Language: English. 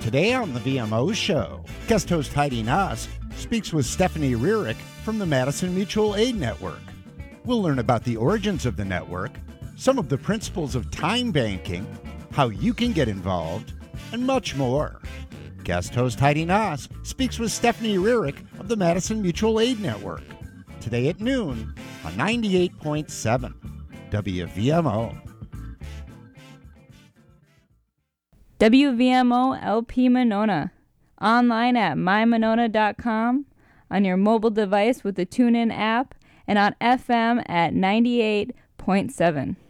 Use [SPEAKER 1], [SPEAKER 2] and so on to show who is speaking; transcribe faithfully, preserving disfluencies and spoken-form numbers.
[SPEAKER 1] Today on the V M O Show, guest host Heidi Nass speaks with Stephanie Rearick from the Madison Mutual Aid Network. We'll learn about the origins of the network, some of the principles of time banking, how you can get involved, and much more. Guest host Heidi Nass speaks with Stephanie Rearick of the Madison Mutual Aid Network. Today at noon on ninety-eight point seven W V M O.
[SPEAKER 2] W V M O L P Monona. Online at my monona dot com, on your mobile device with the TuneIn app, and on F M at ninety-eight point seven.